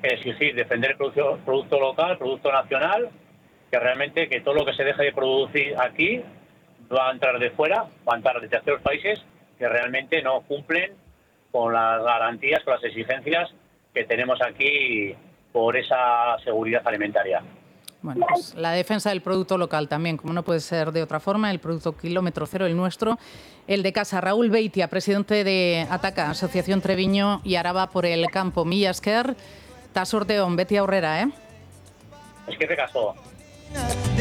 exigir, defender el producto local, producto nacional, que realmente que todo lo que se deje de producir aquí va a entrar de fuera, va a entrar de terceros países que realmente no cumplen con las garantías, con las exigencias que tenemos aquí por esa seguridad alimentaria. Bueno, pues la defensa del producto local también, como no puede ser de otra forma, el producto kilómetro cero, el nuestro, el de casa. Raúl Beitia, presidente de Ataca, Asociación Treviño y Araba por el Campo. Mila esker, ta sorteon, beti aurrera, Es que te casó.